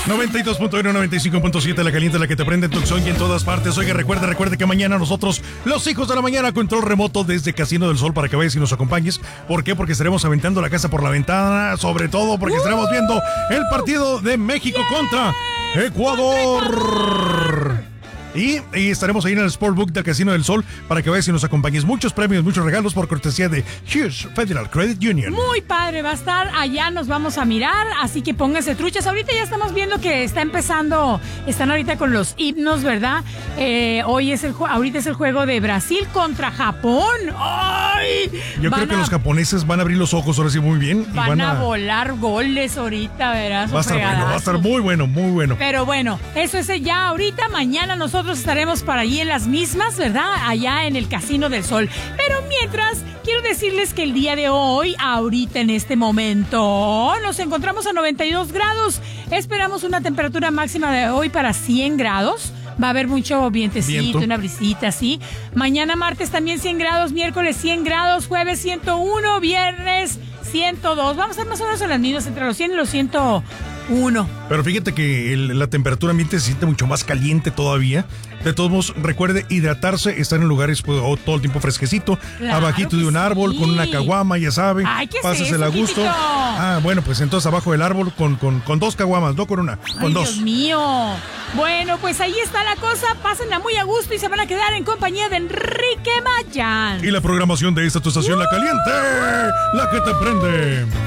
92.1, 95.7, la caliente, la que te prende en Tucson y en todas partes. Oiga, recuerde que mañana nosotros, los hijos de la mañana, control remoto desde Casino del Sol para que vayas y nos acompañes. ¿Por qué? Porque estaremos aventando la casa por la ventana, sobre todo porque estaremos viendo el partido de México contra Ecuador. Y estaremos ahí en el Sportbook del Casino del Sol para que vayas y nos acompañes. Muchos premios, muchos regalos por cortesía de Hughes Federal Credit Union. Muy padre, va a estar allá, nos vamos a mirar, así que pónganse truchas. Ahorita ya estamos viendo que están ahorita con los himnos, ¿verdad? Ahorita es el juego de Brasil contra Japón. ¡Ay! Yo creo que los japoneses van a abrir los ojos ahora sí muy bien. Van a volar goles ahorita, ¿verdad? Va a estar muy bueno, muy bueno. Pero bueno, eso es ya ahorita. Mañana nosotros estaremos para allí en las mismas, ¿verdad? Allá en el Casino del Sol. Pero mientras, quiero decirles que el día de hoy, ahorita en este momento, nos encontramos a 92 grados. Esperamos una temperatura máxima de hoy para 100 grados. Va a haber mucho viento, una brisita, ¿sí? Mañana martes también 100 grados, miércoles 100 grados, jueves 101, viernes 102. Vamos a estar más o menos en las mismas, entre los 100 y los 101. Pero fíjate que la temperatura ambiente se siente mucho más caliente todavía. De todos modos, recuerde hidratarse, estar en lugares todo el tiempo fresquecito, claro, abajito de un árbol, con una caguama, ya sabe. Pásasela a gusto. Bueno, pues entonces abajo del árbol con 2 caguamas, no con una, con 2. Dios mío. Bueno, pues ahí está la cosa. Pásenla muy a gusto y se van a quedar en compañía de Enrique Mayans. Y la programación de esta tu estación, La Caliente, la que te prende.